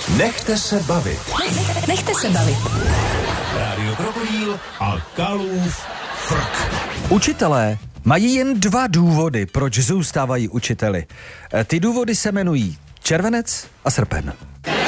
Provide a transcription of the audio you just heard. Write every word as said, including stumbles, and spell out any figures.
Nechte se bavit. Nechte se bavit. Rádio Krokodýl a Kalův frk. Učitelé mají jen dva důvody, proč zůstávají učiteli. Ty důvody se jmenují červenec a srpen.